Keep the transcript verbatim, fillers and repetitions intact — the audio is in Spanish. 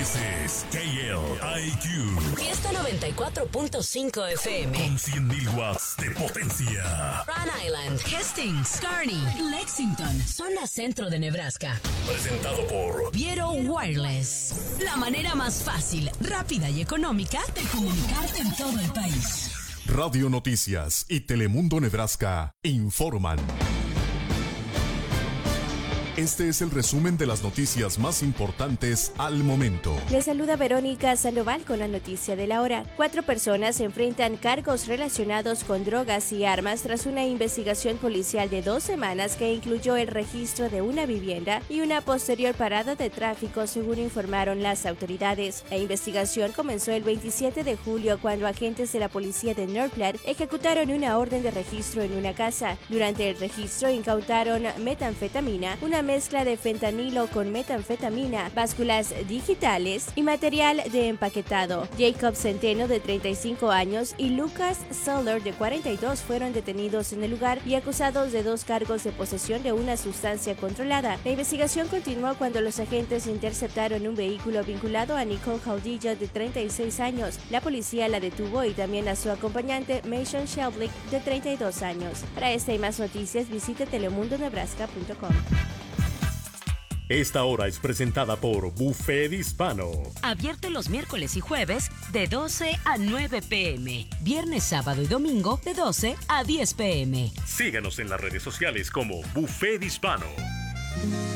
es K L I Q. Fiesta noventa y cuatro punto cinco F M. Con cien mil watts de potencia. Rhode Island, Hastings, Kearney, Lexington, zona centro de Nebraska. Presentado por Viero Wireless. La manera más fácil, rápida y económica de comunicarte en todo el país. Radio Noticias y Telemundo Nebraska informan. Este es el resumen de las noticias más importantes al momento. Les saluda Verónica Sandoval con la noticia de la hora. Cuatro personas enfrentan cargos relacionados con drogas y armas tras una investigación policial de dos semanas que incluyó el registro de una vivienda y una posterior parada de tráfico, según informaron las autoridades. La investigación comenzó el veintisiete de julio cuando agentes de la policía de North Platte ejecutaron una orden de registro en una casa. Durante el registro incautaron metanfetamina, una mezcla de fentanilo con metanfetamina, básculas digitales y material de empaquetado. Jacob Centeno, de treinta y cinco años, y Lucas Soller, de cuarenta y dos, fueron detenidos en el lugar y acusados de dos cargos de posesión de una sustancia controlada. La investigación continuó cuando los agentes interceptaron un vehículo vinculado a Nicole Jaudillo, de treinta y seis años. La policía la detuvo y también a su acompañante Mason Shelblick, de treinta y dos años. Para esta y más noticias, visite telemundo nebraska punto com. Esta hora es presentada por Buffet Hispano. Abierto los miércoles y jueves de doce a nueve pm. Viernes, sábado y domingo de doce a diez pm. Síganos en las redes sociales como Buffet Hispano.